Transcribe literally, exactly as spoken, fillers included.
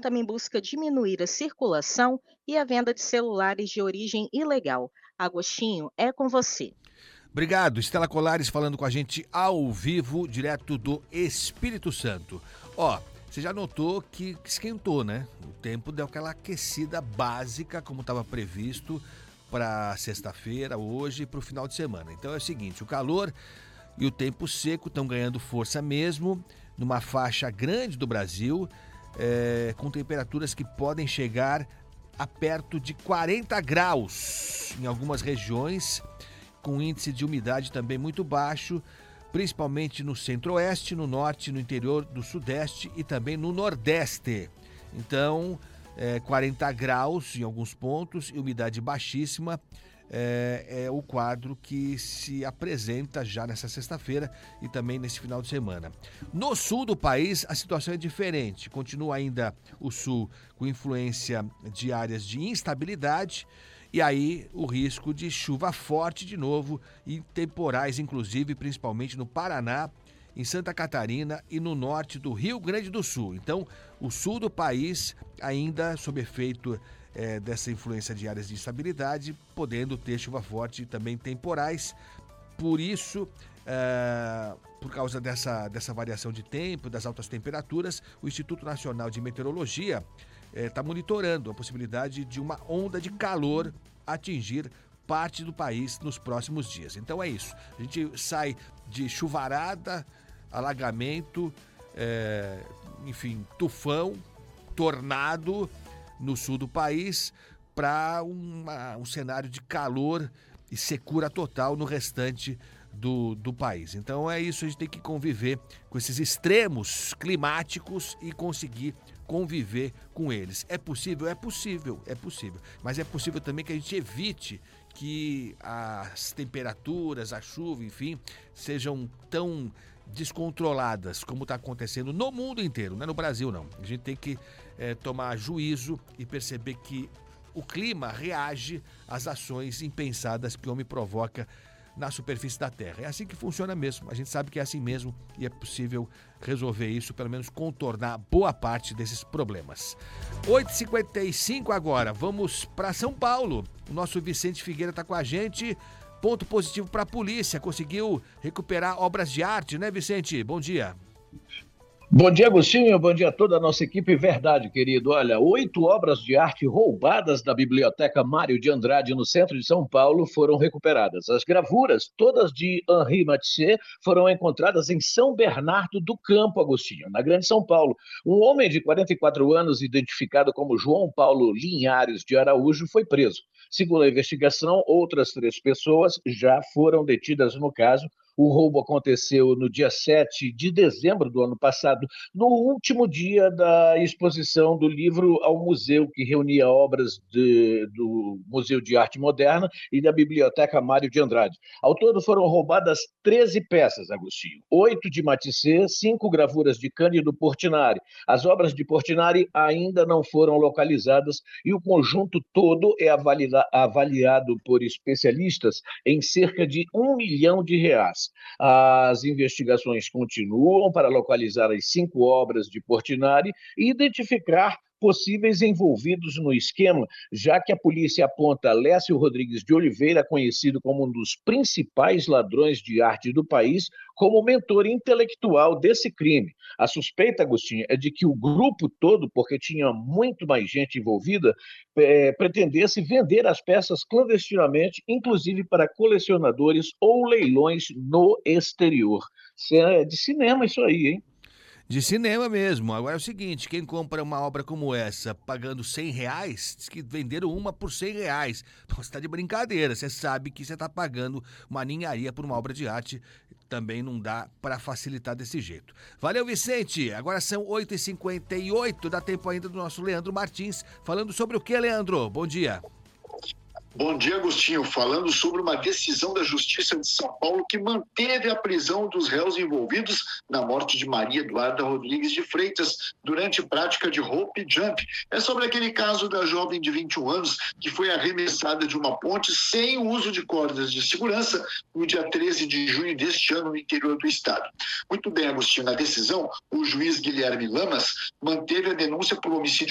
também busca diminuir a circulação e a venda de celulares de origem ilegal. Agostinho, é com você. Obrigado, Estela Colares falando com a gente ao vivo, direto do Espírito Santo. Ó, você já notou que esquentou, né? O tempo deu aquela aquecida básica, como estava previsto, para sexta-feira, hoje e para o final de semana. Então é o seguinte, o calor e o tempo seco estão ganhando força mesmo, numa faixa grande do Brasil, é, com temperaturas que podem chegar a perto de quarenta graus em algumas regiões, com índice de umidade também muito baixo, principalmente no centro-oeste, no norte, no interior do sudeste e também no nordeste. Então, é, quarenta graus em alguns pontos e umidade baixíssima é, é o quadro que se apresenta já nessa sexta-feira e também nesse final de semana. No sul do país, a situação é diferente. Continua ainda o sul com influência de áreas de instabilidade, e aí o risco de chuva forte de novo e temporais, inclusive, principalmente no Paraná, em Santa Catarina e no norte do Rio Grande do Sul. Então, o sul do país ainda sob efeito é, dessa influência de áreas de instabilidade, podendo ter chuva forte e também temporais. Por isso, é, por causa dessa, dessa variação de tempo, das altas temperaturas, o Instituto Nacional de Meteorologia está é, monitorando a possibilidade de uma onda de calor atingir parte do país nos próximos dias. Então é isso. A gente sai de chuvarada, alagamento, é, enfim, tufão, tornado no sul do país para um cenário de calor e secura total no restante do, do país. Então é isso, a gente tem que conviver com esses extremos climáticos e conseguir conviver com eles. É possível? É possível, é possível. Mas é possível também que a gente evite que as temperaturas, a chuva, enfim, sejam tão descontroladas como está acontecendo no mundo inteiro, não é no Brasil não. A gente tem que é, tomar juízo e perceber que o clima reage às ações impensadas que o homem provoca na superfície da Terra. É assim que funciona mesmo, a gente sabe que é assim mesmo e é possível resolver isso, pelo menos contornar boa parte desses problemas. oito e cinquenta e cinco agora, vamos para São Paulo. O nosso Vicente Figueira está com a gente. Ponto positivo para a polícia, conseguiu recuperar obras de arte, né, Vicente? Bom dia. Bom dia, Agostinho. Bom dia a toda a nossa equipe. Verdade, querido. Olha, oito obras de arte roubadas da Biblioteca Mário de Andrade, no centro de São Paulo, foram recuperadas. As gravuras, todas de Henri Matisse, foram encontradas em São Bernardo do Campo, Agostinho, na Grande São Paulo. Um homem de quarenta e quatro anos, identificado como João Paulo Linhares de Araújo, foi preso. Segundo a investigação, outras três pessoas já foram detidas no caso. O roubo aconteceu no dia sete de dezembro do ano passado, no último dia da exposição do livro ao museu, que reunia obras de, do Museu de Arte Moderna e da Biblioteca Mário de Andrade. Ao todo foram roubadas treze peças, Agostinho. Oito de Matisse, cinco gravuras de Cândido Portinari. As obras de Portinari ainda não foram localizadas e o conjunto todo é avalia, avaliado por especialistas em cerca de um milhão de reais. As investigações continuam para localizar as cinco obras de Portinari e identificar possíveis envolvidos no esquema, já que a polícia aponta Lécio Rodrigues de Oliveira, conhecido como um dos principais ladrões de arte do país, como mentor intelectual desse crime. A suspeita, Agostinho, é de que o grupo todo, porque tinha muito mais gente envolvida, é, pretendesse vender as peças clandestinamente, inclusive para colecionadores ou leilões no exterior. Isso é de cinema isso aí, hein? De cinema mesmo. Agora é o seguinte, quem compra uma obra como essa pagando cem reais, diz que venderam uma por cem reais. Você está de brincadeira, você sabe que você está pagando uma ninharia por uma obra de arte. Também não dá para facilitar desse jeito. Valeu, Vicente. Agora são oito e cinquenta e oito, dá tempo ainda do nosso Leandro Martins. Falando sobre o que, Leandro? Bom dia. Bom dia, Agostinho. Falando sobre uma decisão da Justiça de São Paulo que manteve a prisão dos réus envolvidos na morte de Maria Eduarda Rodrigues de Freitas durante prática de rope jump. É sobre aquele caso da jovem de vinte e um anos que foi arremessada de uma ponte sem o uso de cordas de segurança no dia treze de junho deste ano no interior do estado. Muito bem, Agostinho. Na decisão, o juiz Guilherme Lamas manteve a denúncia por homicídio